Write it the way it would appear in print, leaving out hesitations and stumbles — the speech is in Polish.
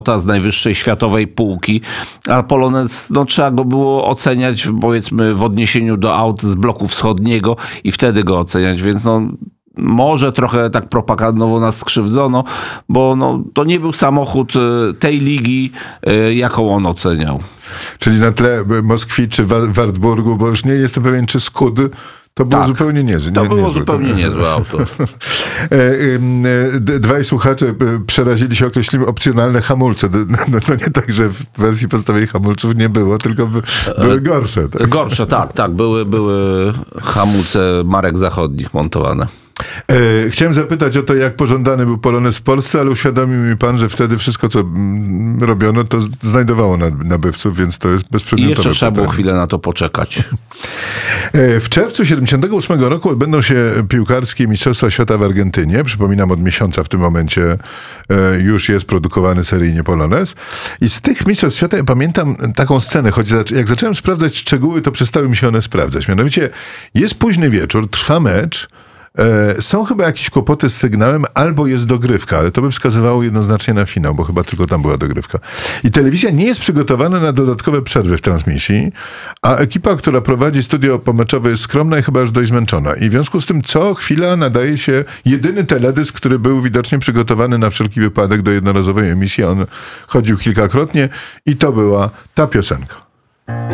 z najwyższej światowej półki, a Polonez, no trzeba go było oceniać, powiedzmy, w odniesieniu do aut z bloku wschodniego i wtedy go oceniać, więc no może trochę tak propagandowo nas skrzywdzono, bo no, to nie był samochód tej ligi, jaką on oceniał. Czyli na tle Moskwy czy Wartburgu, bo już nie jestem pewien, czy Skud, to było zupełnie niezłe. To było zupełnie niezłe auto. Dwaj słuchacze przerazili się określeniem opcjonalne hamulce. No nie tak, że w wersji podstawowej hamulców nie było, tylko były gorsze. Tak? Gorsze, tak. Były hamulce marek zachodnich montowane. Chciałem zapytać o to, jak pożądany był Polonez w Polsce, ale uświadomił mi pan, że wtedy wszystko, co robiono, to znajdowało nabywców, więc to jest bezprzedmiotowe. I jeszcze trzeba było chwilę na to poczekać. W czerwcu 1978 roku odbędą się piłkarskie Mistrzostwa Świata w Argentynie. Przypominam, od miesiąca w tym momencie już jest produkowany seryjnie Polonez. I z tych Mistrzostw Świata ja pamiętam taką scenę, choć jak zacząłem sprawdzać szczegóły, to przestały mi się one sprawdzać. Mianowicie jest późny wieczór, trwa mecz, są chyba jakieś kłopoty z sygnałem, albo jest dogrywka, ale to by wskazywało jednoznacznie na finał, bo chyba tylko tam była dogrywka. I telewizja nie jest przygotowana na dodatkowe przerwy w transmisji, a ekipa, która prowadzi studio pomeczowe, jest skromna i chyba już dość zmęczona. I w związku z tym co chwila nadaje się jedyny teledysk, który był widocznie przygotowany na wszelki wypadek do jednorazowej emisji. On chodził kilkakrotnie i to była ta piosenka.